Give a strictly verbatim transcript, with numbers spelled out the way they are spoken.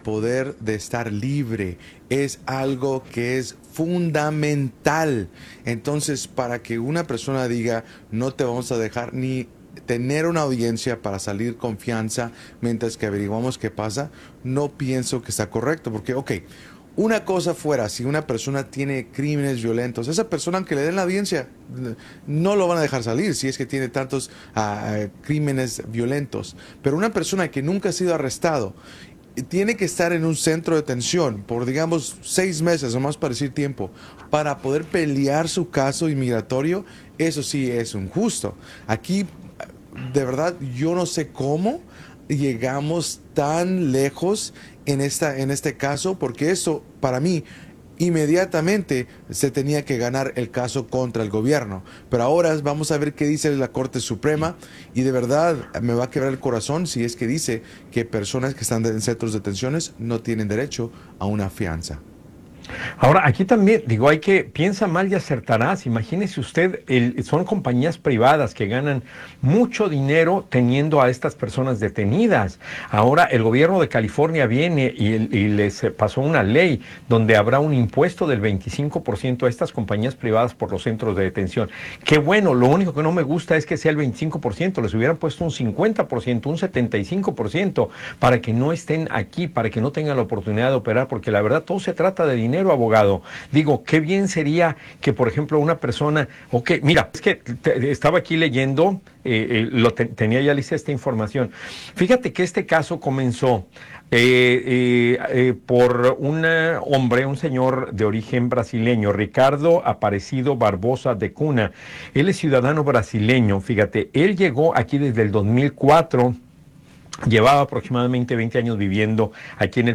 poder de estar libre es algo que es fundamental. Entonces, para que una persona diga, no te vamos a dejar ni tener una audiencia para salir confianza mientras que averiguamos qué pasa, no pienso que está correcto, porque, ok, una cosa fuera, si una persona tiene crímenes violentos, esa persona, aunque le den la audiencia, no lo van a dejar salir si es que tiene tantos uh, crímenes violentos. Pero una persona que nunca ha sido arrestado, tiene que estar en un centro de detención por, digamos, seis meses o más para decir tiempo, para poder pelear su caso inmigratorio, eso sí es injusto. Aquí, de verdad, yo no sé cómo llegamos tan lejos en, esta, en este caso, porque eso, para mí, inmediatamente se tenía que ganar el caso contra el gobierno. Pero ahora vamos a ver qué dice la Corte Suprema, y de verdad me va a quebrar el corazón si es que dice que personas que están en centros de detenciones no tienen derecho a una fianza. Ahora, aquí también, digo, hay que, piensa mal y acertarás. Imagínese usted, el, son compañías privadas que ganan mucho dinero teniendo a estas personas detenidas. Ahora, el gobierno de California viene y, y les pasó una ley donde habrá un impuesto del veinticinco por ciento a estas compañías privadas por los centros de detención. Qué bueno, lo único que no me gusta es que sea el veinticinco por ciento, les hubieran puesto un cincuenta por ciento, un setenta y cinco por ciento, para que no estén aquí, para que no tengan la oportunidad de operar, porque la verdad todo se trata de dinero, abogado. Digo, qué bien sería que, por ejemplo, una persona, ok, mira, es que te, estaba aquí leyendo, eh, eh, lo te, tenía ya lista esta información. Fíjate que este caso comenzó eh, eh, eh, por un hombre, un señor de origen brasileño, Ricardo Aparecido Barbosa de Cuna. Él es ciudadano brasileño, fíjate, él llegó aquí desde el dos mil cuatro, llevaba aproximadamente veinte años viviendo aquí en el